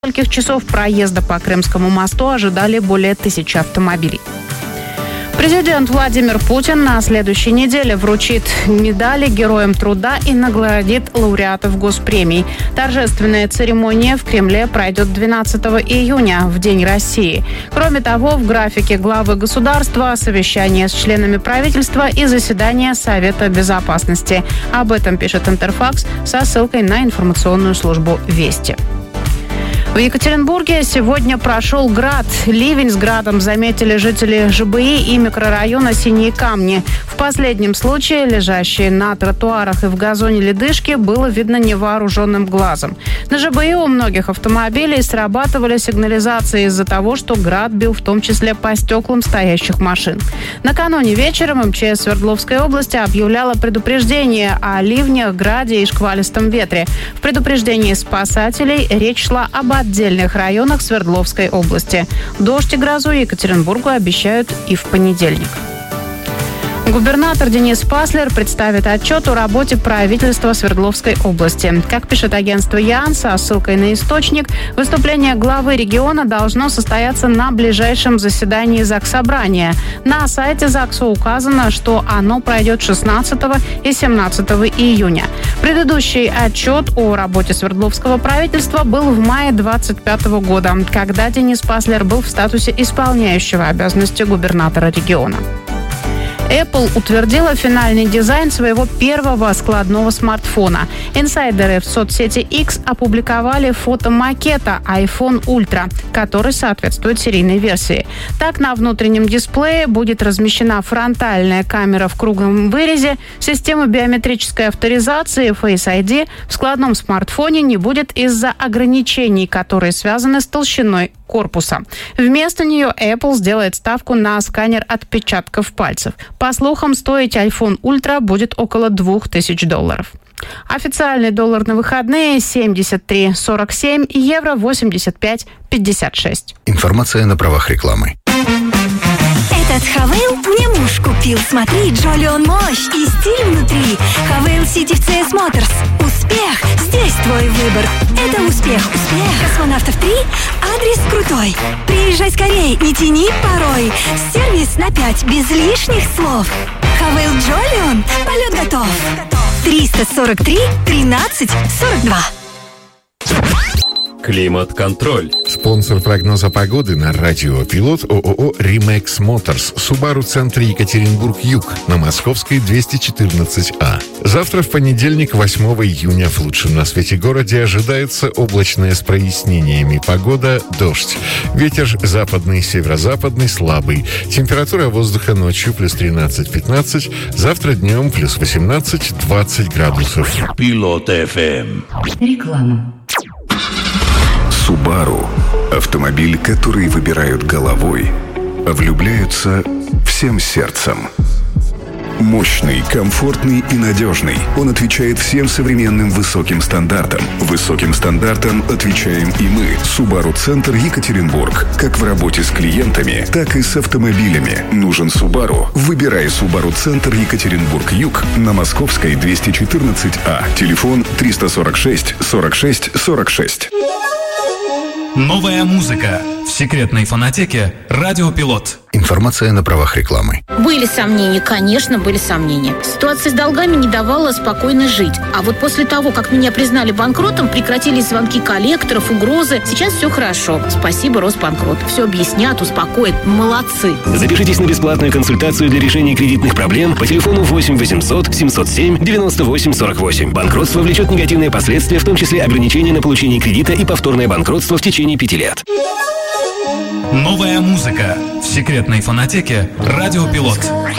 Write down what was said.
нескольких часов проезда по Крымскому мосту ожидали более 1000 автомобилей. Президент Владимир Путин на следующей неделе вручит медали Героям труда и наградит лауреатов госпремий. Торжественная церемония в Кремле пройдет 12 июня, в День России. Кроме того, в графике главы государства совещание с членами правительства и заседание Совета Безопасности. Об этом пишет Интерфакс со ссылкой на информационную службу «Вести». В Екатеринбурге сегодня прошел град. Ливень с градом заметили жители ЖБИ и микрорайона Синие Камни. В последнем случае лежащие на тротуарах и в газоне ледышки было видно невооруженным глазом. На ЖБИ у многих автомобилей срабатывали сигнализации из-за того, что град бил в том числе по стеклам стоящих машин. Накануне вечером МЧС Свердловской области объявляла предупреждение о ливнях, граде и шквалистом ветре. В предупреждении спасателей речь шла об отдельных районах Свердловской области. Дождь и грозу Екатеринбургу обещают и в понедельник. Губернатор Денис Паслер представит отчет о работе правительства Свердловской области. Как пишет агентство ЯН со ссылкой на источник, выступление главы региона должно состояться на ближайшем заседании Заксобрания. На сайте ЗАГСа указано, что оно пройдет 16 и 17 июня. Предыдущий отчет о работе Свердловского правительства был в мае 2025 года, когда Денис Паслер был в статусе исполняющего обязанности губернатора региона. Apple утвердила финальный дизайн своего первого складного смартфона. Инсайдеры в соцсети X опубликовали фото макета iPhone Ultra, который соответствует серийной версии. Так, на внутреннем дисплее будет размещена фронтальная камера в круглом вырезе, система биометрической авторизации Face ID в складном смартфоне не будет из-за ограничений, которые связаны с толщиной корпуса. Вместо нее Apple сделает ставку на сканер отпечатков пальцев. По слухам, стоить iPhone Ultra будет около $2000. Официальный доллар на выходные 73.47, евро 85.56. Информация на правах рекламы. Этот Хавейл мне муж купил. Смотри, Джоли он мощь и стиль внутри. Хавейл City в CS Motors. Успех, здесь твой выбор. Это успех. Космонавтов 3, адрес крутой. Приезжай скорей, не тяни порой. Сервис на 5, без лишних слов. Хавейл Джолион, полет готов. 343 13 42. Климат-контроль. Спонсор прогноза погоды на радио «Пилот» ООО «Римекс Моторс». Субару-центр Екатеринбург-Юг на Московской 214А. Завтра, в понедельник, 8 июня, в лучшем на свете городе ожидается облачная с прояснениями погода, дождь. Ветер западный, северо-западный, слабый. Температура воздуха ночью плюс 13-15. Завтра днем плюс 18-20 градусов. Пилот ФМ. Реклама. Subaru – автомобиль, который выбирают головой, а влюбляются всем сердцем. Мощный, комфортный и надежный. Он отвечает всем современным высоким стандартам. Высоким стандартам отвечаем и мы. Subaru-центр Екатеринбург. Как в работе с клиентами, так и с автомобилями. Нужен Subaru? Выбирай Subaru-центр Екатеринбург-Юг на Московской 214А. Телефон 346 46 46. Новая музыка в секретной фонотеке «Радио Пилот». Информация на правах рекламы. Были сомнения, конечно, были сомнения. Ситуация с долгами не давала спокойно жить. А вот после того, как меня признали банкротом, прекратились звонки коллекторов, угрозы. Сейчас все хорошо. Спасибо, Росбанкрот. Все объяснят, успокоят. Молодцы. Запишитесь на бесплатную консультацию для решения кредитных проблем по телефону 8 800 707 98 48. Банкротство влечет негативные последствия, в том числе ограничения на получение кредита и повторное банкротство в течение 5 лет. Новая музыка в секретной фонотеке «Радио Пилот».